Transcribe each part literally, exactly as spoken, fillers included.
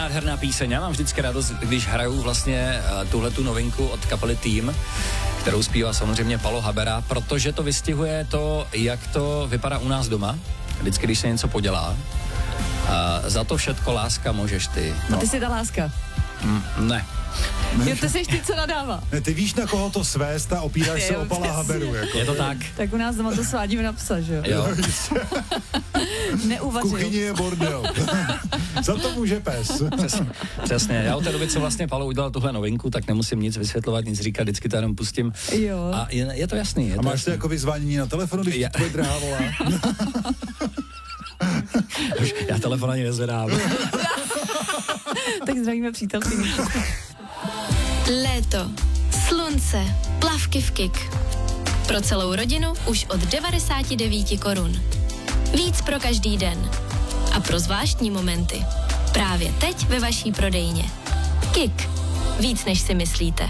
nádherná píseň. Já mám vždycky radost, když hraju vlastně uh, tuhletu novinku od kapely Team, kterou zpívá samozřejmě Palo Habera, protože to vystihuje to, jak to vypadá u nás doma. Vždycky, když se něco podělá. Uh, za to všetko láska můžeš ty. No. A ty jsi ta láska? Mm, ne. Jo, to jsi ty, co nadává. Ne, ty víš, na koho to svést a opíráš se o Pala Haberu. Jako. Je to tak. Tak u nás doma to svádíme na psa, že jo? Jo. Neuvařil. V kuchyni je bordel. Za to může pes. Přesně, přesně. Já od té doby, co vlastně Palo udělal tuhle novinku, tak nemusím nic vysvětlovat, nic říkat, vždycky to jenom pustím. Jo. A je, je to jasný. Je a to máš jasný. to jako vyzvánění na telefonu, když Já... tvoje drahá volá? Já telefon ani nezvedám. Tak zdravíme přítelkyni. Léto, slunce, plavky v Kik. Pro celou rodinu už od devadesát devět korun. Víc pro každý den. A pro zvláštní momenty. Právě teď ve vaší prodejně. Kik. Víc než si myslíte.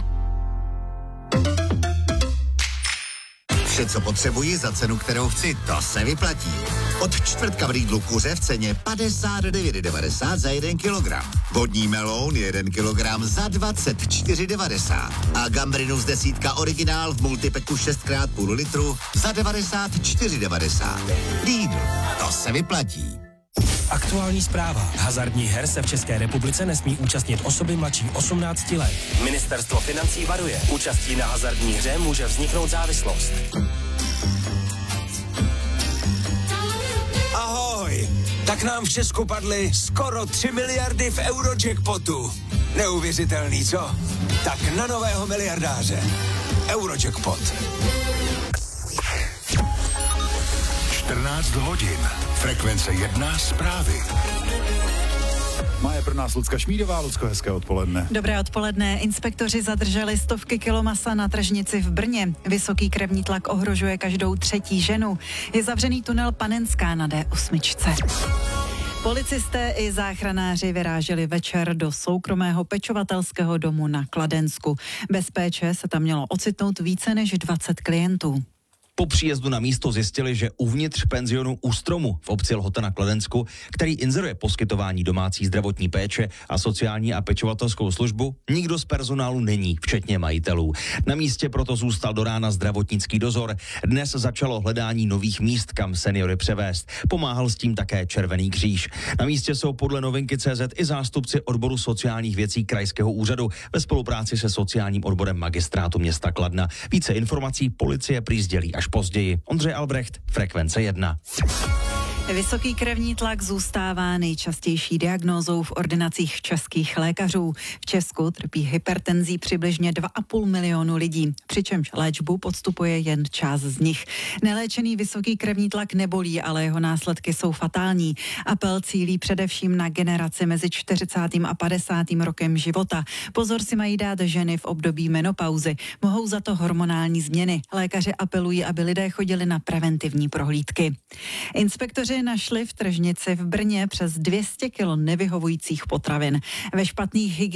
Vše, co potřebuji za cenu, kterou chci, to se vyplatí. Od čtvrtka v Lidlu kuře v ceně padesát devět devadesát za jeden kilogram. Vodní meloun jeden kilogram za dvacet čtyři devadesát. A gambrinus desítka originál v multipeku šest krát půl litru za devadesát čtyři devadesát. Lidl, to se vyplatí. Aktuální zpráva. Hazardních her se v České republice nesmí účastnit osoby mladší osmnácti let. Ministerstvo financí varuje. Účastí na hazardní hře může vzniknout závislost. Ahoj! Tak nám v Česku padly skoro tři miliardy v Eurojackpotu. Neuvěřitelný, co? Tak na nového miliardáře. Eurojackpot. čtrnáct hodin. Frekvence jedna zprávy. Má je pro nás Lucka Šmídová. Lucko, hezké odpoledne. Dobré odpoledne. Inspektoři zadrželi stovky kilo masa na tržnici v Brně. Vysoký krevní tlak ohrožuje každou třetí ženu. Je zavřený tunel Panenská na dé osm. Policisté i záchranáři vyráželi večer do soukromého pečovatelského domu na Kladensku. Bez péče se tam mělo ocitnout více než dvacet klientů. Po příjezdu na místo zjistili, že uvnitř penzionu U Stromu v obci Lhota na Kladensku, který inzeruje poskytování domácí zdravotní péče a sociální a pečovatelskou službu, nikdo z personálu není, včetně majitelů. Na místě proto zůstal do rána zdravotnický dozor. Dnes začalo hledání nových míst, kam seniory převést. Pomáhal s tím také Červený kříž. Na místě jsou podle Novinky tečka cé zet i zástupci odboru sociálních věcí krajského úřadu ve spolupráci se sociálním odborem magistrátu města Kladna. Více informací policie prý sdělí až později. Ondřej Albrecht, Frekvence jedna. Vysoký krevní tlak zůstává nejčastější diagnózou v ordinacích českých lékařů. V Česku trpí hypertenzí přibližně dva a půl milionu lidí, přičemž léčbu podstupuje jen část z nich. Neléčený vysoký krevní tlak nebolí, ale jeho následky jsou fatální. Apel cílí především na generaci mezi čtyřicátým a padesátým rokem života. Pozor si mají dát ženy v období menopauzy. Mohou za to hormonální změny. Lékaři apelují, aby lidé chodili na preventivní prohlídky. Inspektoři našli v tržnici v Brně přes dvě stě kilo nevyhovujících potravin. Ve špatných hygienických